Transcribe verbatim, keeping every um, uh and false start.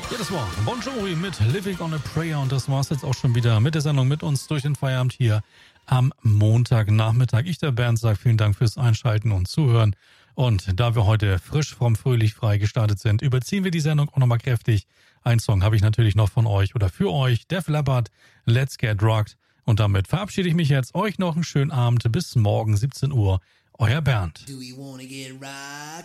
Ja, das war Bon Jovi mit Living on a Prayer und das war's jetzt auch schon wieder mit der Sendung mit uns durch den Feierabend hier am Montagnachmittag. Ich, der Bernd, sage vielen Dank fürs Einschalten und Zuhören. Und da wir heute frisch, fromm, fröhlich, frei gestartet sind, überziehen wir die Sendung auch nochmal kräftig. Ein Song habe ich natürlich noch von euch oder für euch, Def Leppard, Let's Get Rocked. Und damit verabschiede ich mich jetzt. Euch noch einen schönen Abend. Bis morgen siebzehn Uhr. Euer Bernd. Do we wanna get rocked?